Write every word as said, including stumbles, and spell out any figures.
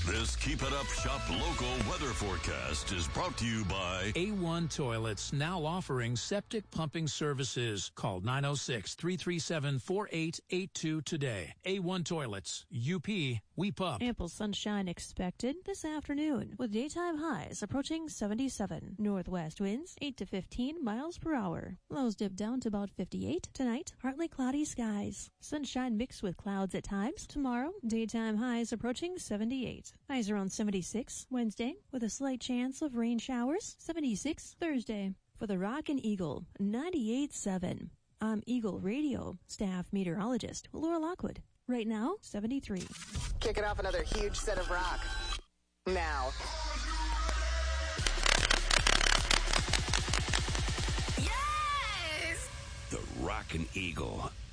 This Keep It Up Shop local weather forecast is brought to you by A one Toilets, now offering septic pumping services. Call nine oh six, three three seven, four eight eight two today. A one Toilets, U P, we pump. Ample sunshine expected this afternoon with daytime highs approaching seventy-seven. Northwest winds eight to fifteen miles per hour. Lows dip down to about fifty-eight. Tonight, partly cloudy skies. Sunshine mixed with clouds at times. Tomorrow, daytime highs approaching seventy-eight. Highs around seventy-six Wednesday with a slight chance of rain showers. seventy-six Thursday. For the Rock and Eagle, ninety-eight point seven. I'm Eagle Radio staff meteorologist Laura Lockwood. Right now, seventy-three. Kicking off another huge set of rock. Now. the Rock and Eagle